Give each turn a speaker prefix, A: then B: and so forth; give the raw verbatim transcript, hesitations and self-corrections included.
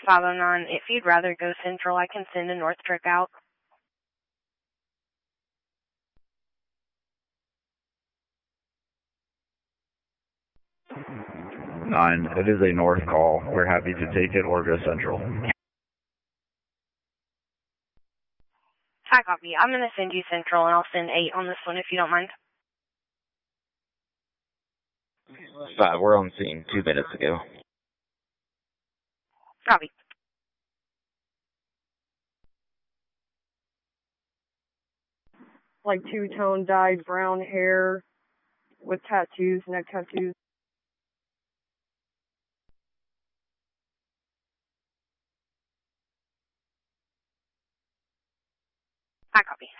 A: five oh nine. If you'd rather go central, I can send a north trick out.
B: Nine, it is a north call. We're happy to take it or go central.
A: Hi, copy. I'm going to send you central, and I'll send eight on this one if you don't mind.
C: Five, we're on scene two minutes ago.
A: Copy.
D: Like two-tone dyed brown hair with tattoos, neck tattoos.
A: Hi, copy.